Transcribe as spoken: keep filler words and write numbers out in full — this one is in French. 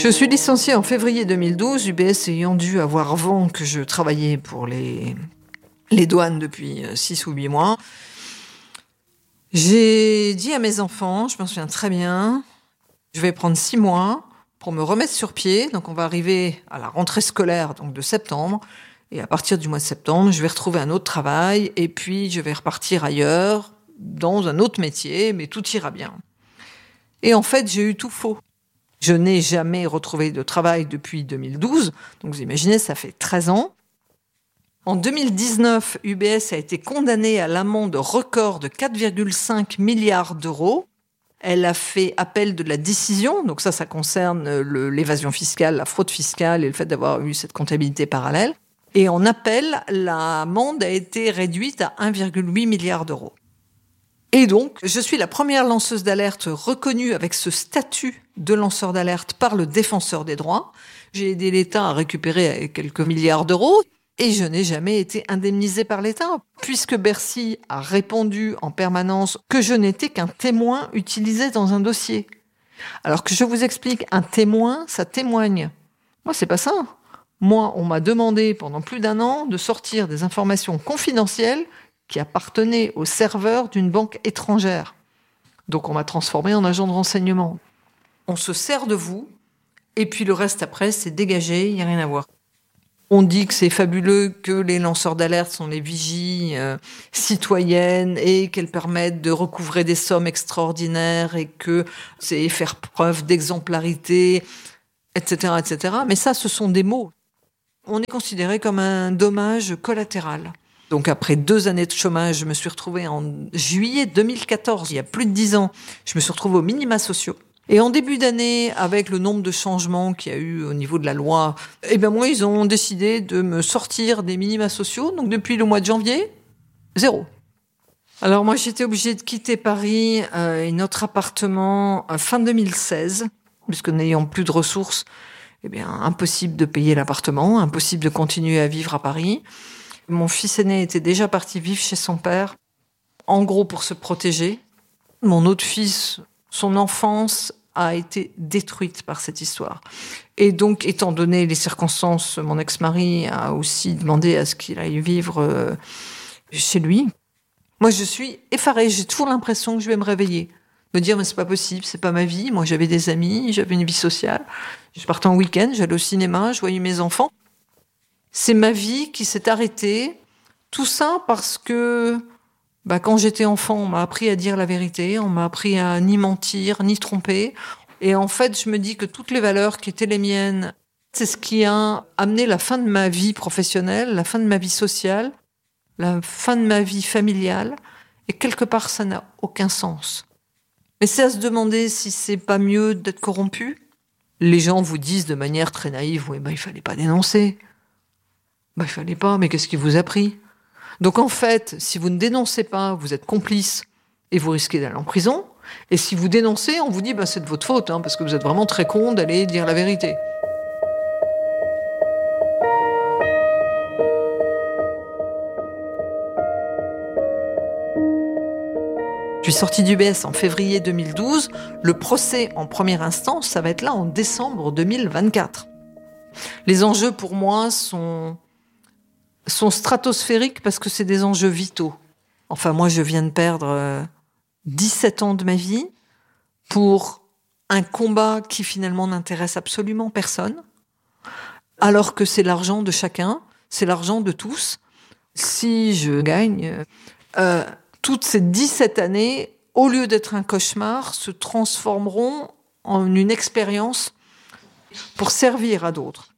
Je suis licenciée en février deux mille douze, U B S ayant dû avoir vent que je travaillais pour les, les douanes depuis six ou huit mois. J'ai dit à mes enfants, je m'en souviens très bien, je vais prendre six mois pour me remettre sur pied. Donc on va arriver à la rentrée scolaire donc de septembre. Et à partir du mois de septembre, je vais retrouver un autre travail et puis je vais repartir ailleurs, dans un autre métier, mais tout ira bien. Et en fait, j'ai eu tout faux. Je n'ai jamais retrouvé de travail depuis deux mille douze, donc vous imaginez, ça fait treize ans. En deux mille dix-neuf, U B S a été condamnée à l'amende record de quatre virgule cinq milliards d'euros. Elle a fait appel de la décision, donc ça, ça concerne le, l'évasion fiscale, la fraude fiscale et le fait d'avoir eu cette comptabilité parallèle. Et en appel, l'amende a été réduite à un virgule huit milliard d'euros. Et donc, je suis la première lanceuse d'alerte reconnue avec ce statut de lanceur d'alerte par le défenseur des droits. J'ai aidé l'État à récupérer quelques milliards d'euros et je n'ai jamais été indemnisée par l'État, puisque Bercy a répondu en permanence que je n'étais qu'un témoin utilisé dans un dossier. Alors que je vous explique, un témoin, ça témoigne. Moi, c'est pas ça. Moi, on m'a demandé pendant plus d'un an de sortir des informations confidentielles qui appartenaient au serveur d'une banque étrangère. Donc on m'a transformé en agent de renseignement. On se sert de vous, et puis le reste après, c'est dégagé, il n'y a rien à voir. On dit que c'est fabuleux, que les lanceurs d'alerte sont les vigies euh, citoyennes et qu'elles permettent de recouvrer des sommes extraordinaires et que c'est faire preuve d'exemplarité, et cetera, et cetera. Mais ça, ce sont des mots. On est considéré comme un dommage collatéral. Donc après deux années de chômage, je me suis retrouvée en juillet deux mille quatorze, il y a plus de dix ans, je me suis retrouvée aux minima sociaux. Et en début d'année, avec le nombre de changements qu'il y a eu au niveau de la loi, eh ben moi, ils ont décidé de me sortir des minima sociaux. Donc depuis le mois de janvier, zéro. Alors moi, j'étais obligée de quitter Paris euh, et notre appartement euh, fin deux mille seize, puisque n'ayant plus de ressources, eh bien impossible de payer l'appartement, impossible de continuer à vivre à Paris. Mon fils aîné était déjà parti vivre chez son père, en gros pour se protéger. Mon autre fils, son enfance a été détruite par cette histoire. Et donc, étant donné les circonstances, mon ex-mari a aussi demandé à ce qu'il aille vivre euh, chez lui. Moi, je suis effarée. J'ai toujours l'impression que je vais me réveiller. Me dire, mais c'est pas possible, c'est pas ma vie. Moi, j'avais des amis, j'avais une vie sociale. Je partais en week-end, j'allais au cinéma, je voyais mes enfants. C'est ma vie qui s'est arrêtée. Tout ça parce que bah, quand j'étais enfant, on m'a appris à dire la vérité, on m'a appris à ni mentir, ni tromper. Et en fait, je me dis que toutes les valeurs qui étaient les miennes, c'est ce qui a amené la fin de ma vie professionnelle, la fin de ma vie sociale, la fin de ma vie familiale. Et quelque part, ça n'a aucun sens. Mais c'est à se demander si c'est pas mieux d'être corrompu. Les gens vous disent de manière très naïve, oui, bah, il fallait pas dénoncer. Bah, il fallait pas, mais qu'est-ce qui vous a pris ? Donc en fait, si vous ne dénoncez pas, vous êtes complice et vous risquez d'aller en prison. Et si vous dénoncez, on vous dit bah, c'est de votre faute, hein, parce que vous êtes vraiment très con d'aller dire la vérité. Je suis sortie d'U B S en février deux mille douze. Le procès en première instance, ça va être là en décembre deux mille vingt-quatre. Les enjeux pour moi sont... sont stratosphériques parce que c'est des enjeux vitaux. Enfin, moi, je viens de perdre euh, dix-sept ans de ma vie pour un combat qui finalement n'intéresse absolument personne, alors que c'est l'argent de chacun, c'est l'argent de tous. Si je gagne, euh, toutes ces dix-sept années, au lieu d'être un cauchemar, se transformeront en une expérience pour servir à d'autres.